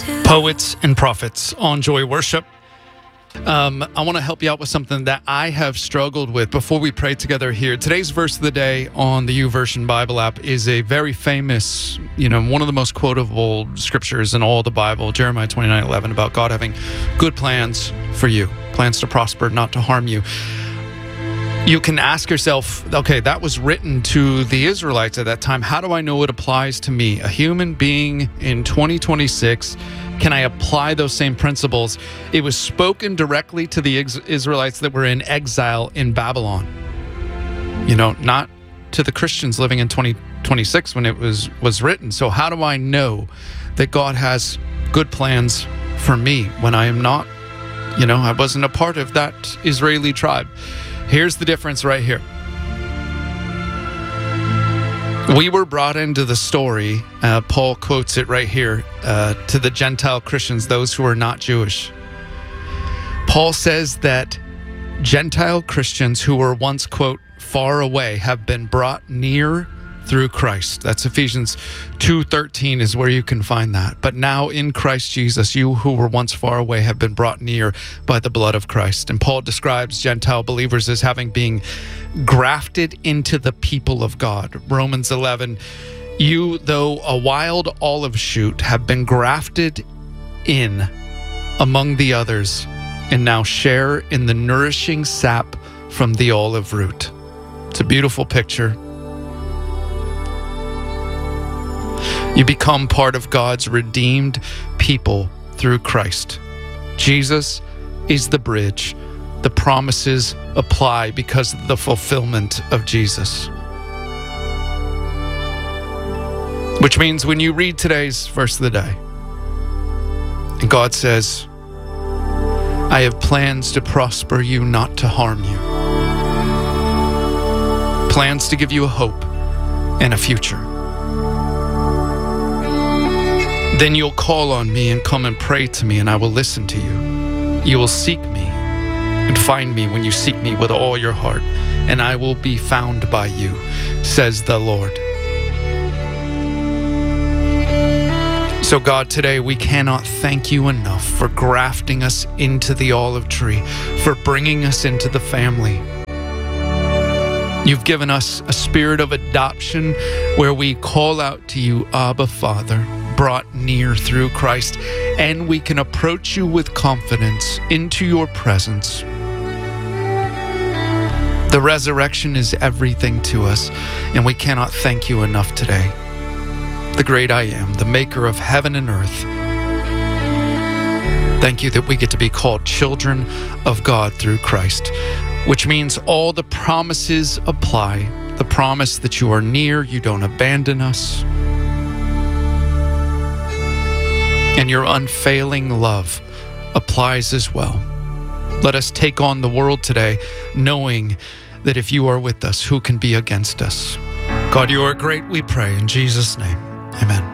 Poets and Prophets on Joy Worship. I want to help you out with something that I have struggled with before we pray together here. Today's verse of the day on the YouVersion Bible app is a very famous, one of the most quotable scriptures in all the Bible, Jeremiah 29:11, about God having good plans for you, plans to prosper, not to harm you. You can ask yourself, okay, that was written to the Israelites at that time. How do I know it applies to me, a human being in 2026? Can I apply those same principles? It was spoken directly to the Israelites that were in exile in Babylon. Not to the Christians living in 2026 when it was written. So how do I know that God has good plans for me when I am not, I wasn't a part of that Israeli tribe? Here's the difference right here. We were brought into the story, Paul quotes it right here, to the Gentile Christians, those who are not Jewish. Paul says that Gentile Christians who were once, quote, far away have been brought near through Christ. That's Ephesians 2:13 is where you can find that. But now in Christ Jesus, you who were once far away have been brought near by the blood of Christ. And Paul describes Gentile believers as having been grafted into the people of God. Romans 11, you, though a wild olive shoot, have been grafted in among the others and now share in the nourishing sap from the olive root. It's a beautiful picture. You become part of God's redeemed people through Christ. Jesus is the bridge. The promises apply because of the fulfillment of Jesus. Which means when you read today's verse of the day, and God says, I have plans to prosper you, not to harm you. Plans to give you a hope and a future. Then you'll call on me and come and pray to me, and I will listen to you. You will seek me and find me when you seek me with all your heart, and I will be found by you, says the Lord. So God, today we cannot thank you enough for grafting us into the olive tree, for bringing us into the family. You've given us a spirit of adoption where we call out to you, Abba, Father, brought near through Christ, and we can approach you with confidence into your presence. The resurrection is everything to us, and we cannot thank you enough today. The great I am, the maker of heaven and earth. Thank you that we get to be called children of God through Christ, which means all the promises apply. The promise that you are near, you don't abandon us, and your unfailing love applies as well. Let us take on the world today, knowing that if you are with us, who can be against us? God, you are great, we pray in Jesus' name. Amen.